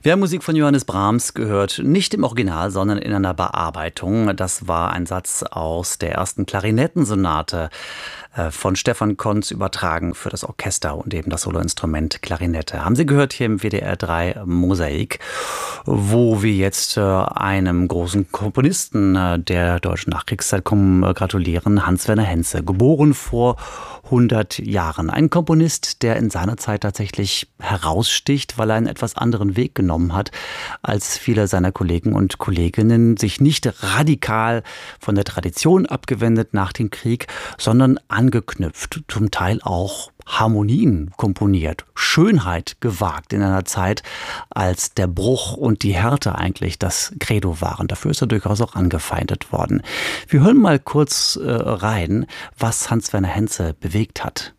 Wir haben Musik von Johannes Brahms gehört, nicht im Original, sondern in einer Bearbeitung. Das war ein Satz aus der ersten Klarinettensonate von Stefan Konz, übertragen für das Orchester und eben das Soloinstrument Klarinette. Haben Sie gehört hier im WDR 3 Mosaik, wo wir jetzt einem großen Komponisten der deutschen Nachkriegszeit gratulieren, Hans-Werner Henze, geboren vor 100 Jahren. Ein Komponist, der in seiner Zeit tatsächlich heraussticht, weil er einen etwas anderen Weg genommen hat als viele seiner Kollegen und Kolleginnen, sich nicht radikal von der Tradition abgewendet nach dem Krieg, sondern angeknüpft, zum Teil auch Harmonien komponiert, Schönheit gewagt in einer Zeit, als der Bruch und die Härte eigentlich das Credo waren. Dafür ist er durchaus auch angefeindet worden. Wir hören mal kurz rein, was Hans-Werner Henze bewegt hat.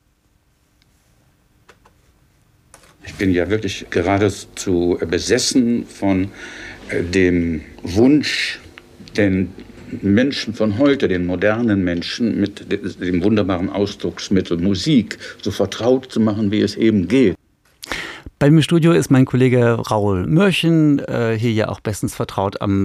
Ich bin ja wirklich geradezu besessen von dem Wunsch, den Menschen von heute, den modernen Menschen, mit dem wunderbaren Ausdrucksmittel Musik so vertraut zu machen, wie es eben geht. Bei mir im Studio ist mein Kollege Raul Mörchen, hier ja auch bestens vertraut am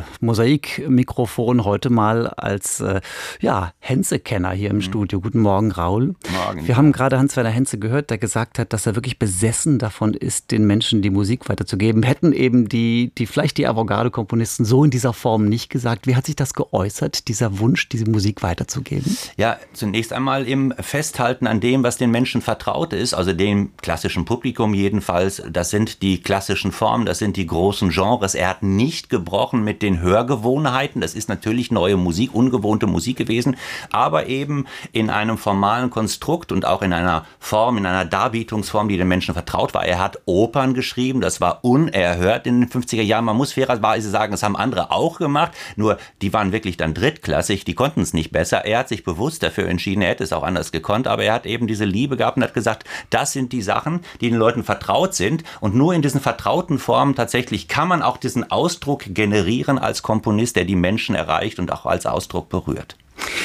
Mosaik-Mikrofon, heute mal als Henze-Kenner hier im Studio. Guten Morgen, Raul. Morgen. Wir haben gerade Hans-Werner Henze gehört, der gesagt hat, dass er wirklich besessen davon ist, den Menschen die Musik weiterzugeben. Hätten eben vielleicht die Avantgarde-Komponisten so in dieser Form nicht gesagt. Wie hat sich das geäußert, dieser Wunsch, diese Musik weiterzugeben? Ja, zunächst einmal im Festhalten an dem, was den Menschen vertraut ist, also dem klassischen Publikum jedenfalls. Das sind die klassischen Formen, das sind die großen Genres. Er hat nicht gebrochen mit den Hörgewohnheiten. Das ist natürlich neue Musik, ungewohnte Musik gewesen, aber eben in einem formalen Konstrukt und auch in einer Form, in einer Darbietungsform, die den Menschen vertraut war. Er hat Opern geschrieben, das war unerhört in den 50er Jahren. Man muss fairerweise sagen, das haben andere auch gemacht, nur die waren wirklich dann drittklassig, die konnten es nicht besser. Er hat sich bewusst dafür entschieden, er hätte es auch anders gekonnt, aber er hat eben diese Liebe gehabt und hat gesagt, das sind die Sachen, die den Leuten vertraut sind, und nur in diesen vertrauten Formen tatsächlich kann man auch diesen Ausdruck generieren als Komponist, der die Menschen erreicht und auch als Ausdruck berührt.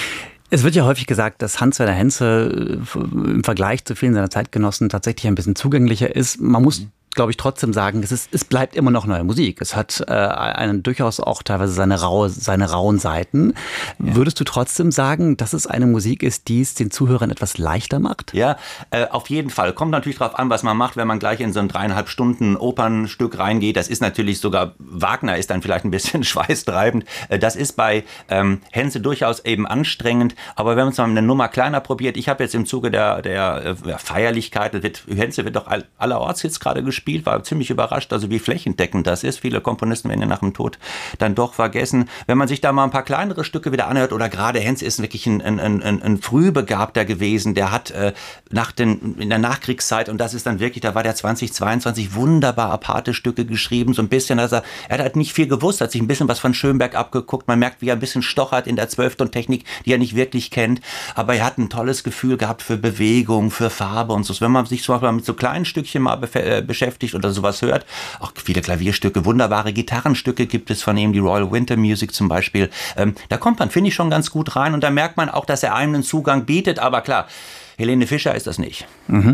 Es wird ja häufig gesagt, dass Hans-Werner Henze im Vergleich zu vielen seiner Zeitgenossen tatsächlich ein bisschen zugänglicher ist. Man muss, glaube ich, trotzdem sagen, es bleibt immer noch neue Musik. Es hat durchaus auch teilweise seine rauen Seiten. Ja. Würdest du trotzdem sagen, dass es eine Musik ist, die es den Zuhörern etwas leichter macht? Ja, auf jeden Fall. Kommt natürlich darauf an, was man macht, wenn man gleich in so ein 3,5 Stunden Opernstück reingeht. Das ist natürlich sogar, Wagner ist dann vielleicht ein bisschen schweißtreibend. Das ist bei Henze durchaus eben anstrengend. Aber wenn man es mal eine Nummer kleiner probiert, ich habe jetzt im Zuge der Feierlichkeit, Henze wird doch allerorts jetzt gerade gespielt, war ziemlich überrascht, also wie flächendeckend das ist. Viele Komponisten werden ja nach dem Tod dann doch vergessen. Wenn man sich da mal ein paar kleinere Stücke wieder anhört, oder gerade Henze ist wirklich ein Frühbegabter gewesen, der hat in der Nachkriegszeit, und das ist dann wirklich, da war der 2022 wunderbar aparte Stücke geschrieben, so ein bisschen, er hat halt nicht viel gewusst, hat sich ein bisschen was von Schönberg abgeguckt, man merkt, wie er ein bisschen stochert in der Zwölftontechnik, die er nicht wirklich kennt, aber er hat ein tolles Gefühl gehabt für Bewegung, für Farbe und so. Wenn man sich zum Beispiel mit so kleinen Stückchen mal beschäftigt oder sowas hört, auch viele Klavierstücke, wunderbare Gitarrenstücke gibt es von ihm, die Royal Winter Music zum Beispiel. Da kommt man, finde ich, schon ganz gut rein, und da merkt man auch, dass er einem einen Zugang bietet, aber klar, Helene Fischer ist das nicht.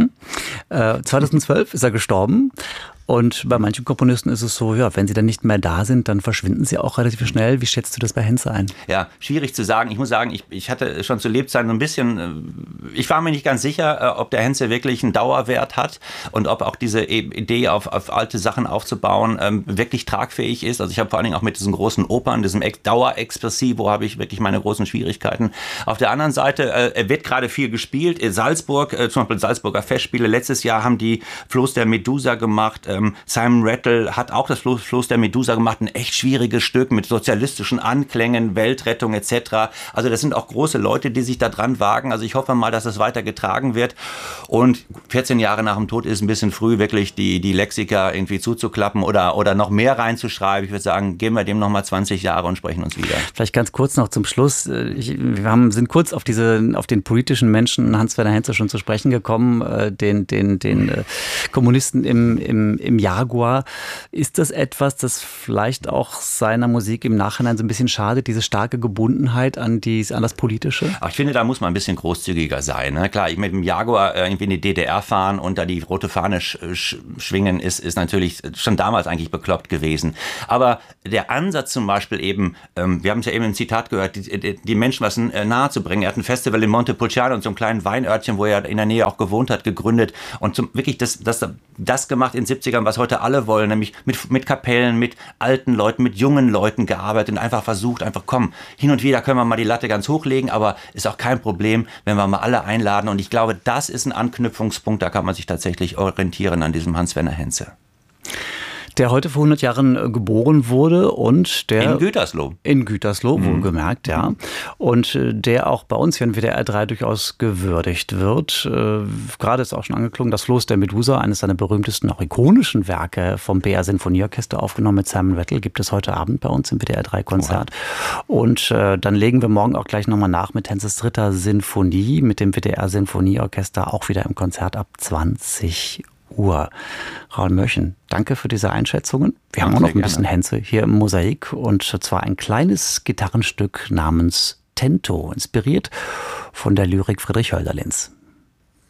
2012 ist er gestorben. Und bei manchen Komponisten ist es so, ja, wenn sie dann nicht mehr da sind, dann verschwinden sie auch relativ schnell. Wie schätzt du das bei Henze ein? Ja, schwierig zu sagen. Ich muss sagen, ich hatte schon zu Lebzeiten so ein bisschen, ich war mir nicht ganz sicher, ob der Henze wirklich einen Dauerwert hat und ob auch diese Idee, auf alte Sachen aufzubauen, wirklich tragfähig ist. Also ich habe vor allen Dingen auch mit diesen großen Opern, diesem Dauerexpressivo, habe ich wirklich meine großen Schwierigkeiten. Auf der anderen Seite wird gerade viel gespielt. In Salzburg, zum Beispiel Salzburger Festspiele, letztes Jahr haben die Floß der Medusa gemacht. Simon Rattle hat auch das Floß der Medusa gemacht, ein echt schwieriges Stück mit sozialistischen Anklängen, Weltrettung etc. Also das sind auch große Leute, die sich da dran wagen. Also ich hoffe mal, dass es weiter getragen wird. Und 14 Jahre nach dem Tod ist ein bisschen früh, wirklich die Lexika irgendwie zuzuklappen oder noch mehr reinzuschreiben. Ich würde sagen, geben wir dem noch mal 20 Jahre und sprechen uns wieder. Vielleicht ganz kurz noch zum Schluss. Wir sind kurz auf den politischen Menschen Hans-Werner Hans-Werner Henze schon zu sprechen gekommen, den Kommunisten im Jaguar. Ist das etwas, das vielleicht auch seiner Musik im Nachhinein so ein bisschen schadet, diese starke Gebundenheit an das Politische? Aber ich finde, da muss man ein bisschen großzügiger sein. Ne? Klar, mit dem Jaguar irgendwie in die DDR fahren und da die rote Fahne schwingen, ist natürlich schon damals eigentlich bekloppt gewesen. Aber der Ansatz zum Beispiel eben, wir haben es ja eben im Zitat gehört, die Menschen was nahe zu bringen. Er hat ein Festival in Montepulciano und so einem kleinen Weinörtchen, wo er in der Nähe auch gewohnt hat, gegründet und wirklich das gemacht in den 70ern, was heute alle wollen, nämlich mit Kapellen, mit alten Leuten, mit jungen Leuten gearbeitet und einfach versucht, komm, hin und wieder können wir mal die Latte ganz hochlegen, aber ist auch kein Problem, wenn wir mal alle einladen. Und ich glaube, das ist ein Anknüpfungspunkt, da kann man sich tatsächlich orientieren an diesem Hans-Werner Henze. Der heute vor 100 Jahren geboren wurde und der... In Gütersloh. In Gütersloh, wohlgemerkt, ja. Und der auch bei uns hier in WDR 3 durchaus gewürdigt wird. Gerade ist auch schon angeklungen, das Floß der Medusa, eines seiner berühmtesten, auch ikonischen Werke vom BR Sinfonieorchester, aufgenommen mit Simon Rattle, gibt es heute Abend bei uns im WDR 3 Konzert. Oh. Und dann legen wir morgen auch gleich nochmal nach mit Henzes 3. Sinfonie, mit dem WDR Sinfonieorchester, auch wieder im Konzert ab 20 Uhr. Raul Mörchen, danke für diese Einschätzungen. Wir haben auch noch ein bisschen Henze hier im Mosaik und zwar ein kleines Gitarrenstück namens Tento, inspiriert von der Lyrik Friedrich Hölderlins.